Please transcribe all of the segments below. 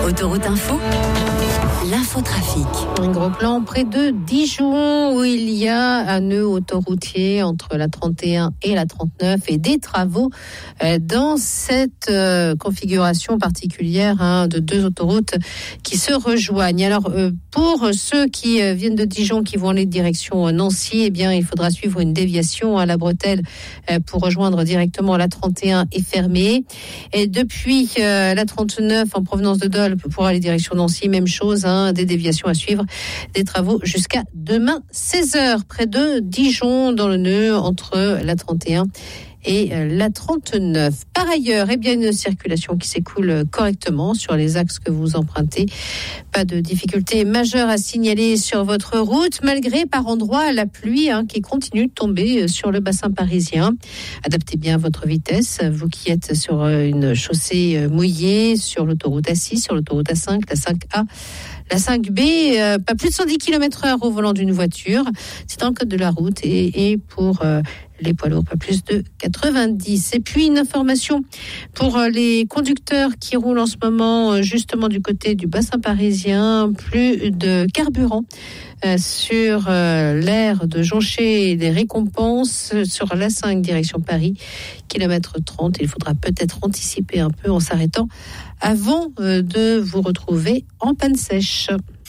Autoroute Info, l'infotrafic. Un gros plan près de Dijon où il y a un nœud autoroutier entre la 31 et la 39 et des travaux dans cette configuration particulière de deux autoroutes qui se rejoignent. Alors pour ceux qui viennent de Dijon, qui vont aller direction Nancy, eh bien il faudra suivre une déviation à la bretelle pour rejoindre directement la 31 est fermée. Et depuis la 39 en provenance de Dole pour aller direction Nancy, même chose, des déviations à suivre, des travaux jusqu'à demain 16h près de Dijon dans le nœud entre la 31 et la 39. Par ailleurs, une circulation qui s'écoule correctement sur les axes que vous empruntez. Pas de difficultés majeures à signaler sur votre route, malgré par endroits la pluie qui continue de tomber sur le bassin parisien. Adaptez bien votre vitesse, vous qui êtes sur une chaussée mouillée, sur l'autoroute A6, sur l'autoroute A5, la 5A, la 5B, pas plus de 110 km/h au volant d'une voiture. C'est dans le code de la route et pour les poids lourds, pas plus de 90. Et puis une information pour les conducteurs qui roulent en ce moment justement du côté du bassin parisien, plus de carburant sur l'aire de Jonchée et des Récompenses sur l'A5 direction Paris, kilomètre 30. Il faudra peut-être anticiper un peu en s'arrêtant avant de vous retrouver en panne sèche.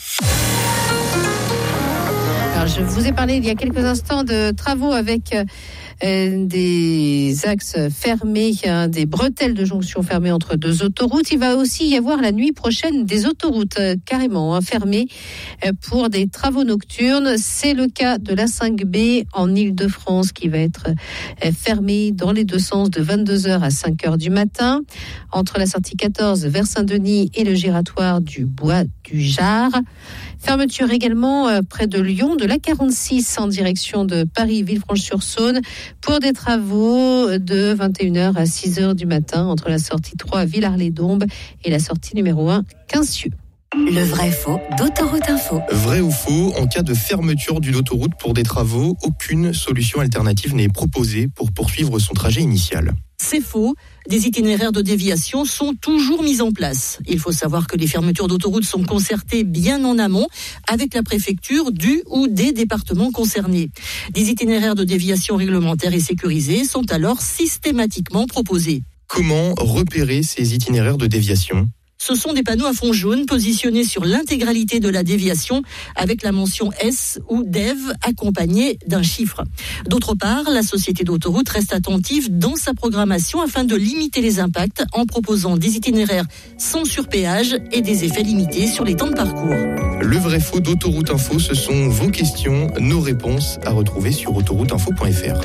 Alors, je vous ai parlé il y a quelques instants de travaux avec des axes fermés, des bretelles de jonction fermées entre deux autoroutes. Il va aussi y avoir la nuit prochaine des autoroutes carrément fermées pour des travaux nocturnes. C'est le cas de la 5B en Île-de-France qui va être fermée dans les deux sens de 22h à 5h du matin entre la sortie 14 vers Saint-Denis et le giratoire du Bois du Jard. Fermeture également près de Lyon de la 46 en direction de Paris-Villefranche-sur-Saône pour des travaux de 21h à 6h du matin entre la sortie 3 à Villars-les-Dombes et la sortie numéro 1 Quincieux. Le vrai faux d'Autoroute Info. Vrai ou faux, en cas de fermeture d'une autoroute pour des travaux, aucune solution alternative n'est proposée pour poursuivre son trajet initial. C'est faux. Des itinéraires de déviation sont toujours mis en place. Il faut savoir que les fermetures d'autoroutes sont concertées bien en amont avec la préfecture du ou des départements concernés. Des itinéraires de déviation réglementaires et sécurisés sont alors systématiquement proposés. Comment repérer ces itinéraires de déviation ? Ce sont des panneaux à fond jaune positionnés sur l'intégralité de la déviation avec la mention S ou DEV accompagnée d'un chiffre. D'autre part, la société d'autoroute reste attentive dans sa programmation afin de limiter les impacts en proposant des itinéraires sans surpéage et des effets limités sur les temps de parcours. Le vrai faux d'Autoroute Info, ce sont vos questions, nos réponses à retrouver sur autorouteinfo.fr.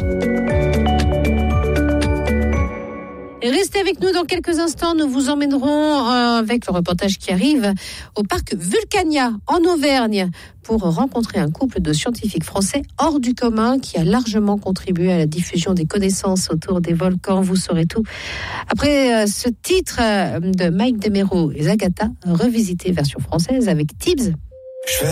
Restez avec nous dans quelques instants. Nous vous emmènerons avec le reportage qui arrive au parc Vulcania en Auvergne pour rencontrer un couple de scientifiques français hors du commun qui a largement contribué à la diffusion des connaissances autour des volcans. Vous saurez tout après ce titre de Mike DeMero et Zagata, revisité version française avec Tibbs.